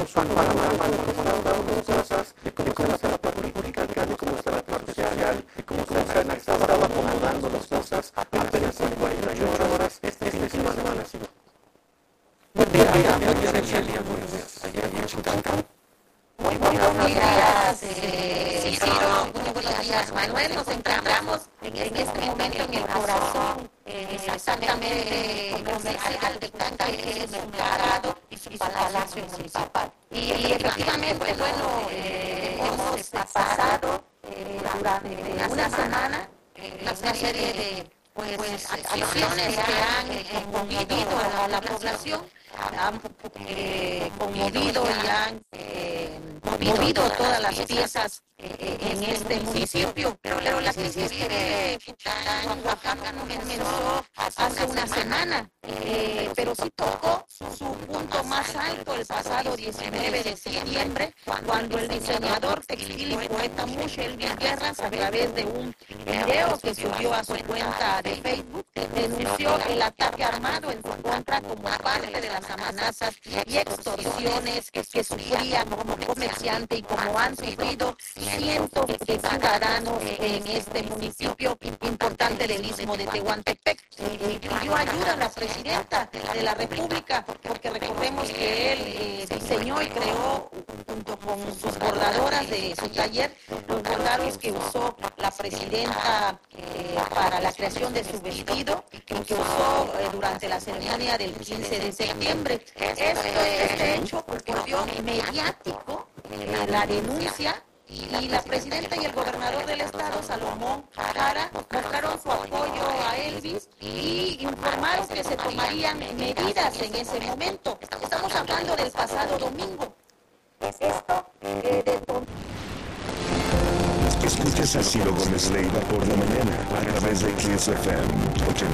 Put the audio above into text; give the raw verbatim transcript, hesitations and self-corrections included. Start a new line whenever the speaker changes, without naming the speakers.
para las cosas, de cómo está la parte política, de cómo está la parte social, de cómo se han estado acomodando las cosas apenas en cuarenta y ocho horas. Este fin de semana ha sido. Mira, mira, mira, mira, mira,
muy buenos días, eh, Ciro, muy buenos días, Manuel. Nos encontramos en, en este momento en el corazón, eh, exactamente comercial de Tanca, que es un mercado y su palacio municipal. Y, y efectivamente, bueno, eh, hemos pasado eh, durante una semana eh, una serie de pues, pues acciones que han eh, conmovido a la, a la población, han eh, conmovido y han eh, movido todas las piezas eh, en este municipio, pero, pero la crisis que vive Juchitán, Oaxaca, no comenzó hace una semana, eh, pero sí tocó su punto más alto el pasado diecinueve de septiembre, cuando el diseñador textil y poeta Mushel Guerras, a través de un video que subió a su cuenta de Facebook, denunció el ataque armado en su contra como parte de las amenazas y extorsiones que, que sufría como comerciante y como han sufrido cientos de ciudadanos en este municipio importante del Istmo de Tehuantepec. Eh, pidió ayuda a la presidenta de la República, porque recordemos que él eh, diseñó y creó, junto con sus bordadoras de su taller, los bordados que usó la presidenta eh, para la creación de su vestido y que usó eh, durante la ceremonia del quince de septiembre. Este, este hecho volvió mediático eh, la denuncia, y la presidenta y el gobernador del estado, Salomón Jara, mostraron su apoyo a Elvis y informaron que se tomarían medidas en ese momento. Estamos hablando del pasado domingo. Es esto eh, de...
Escuchas a Ciro Gómez Leiva por la mañana a través de Kiss F M.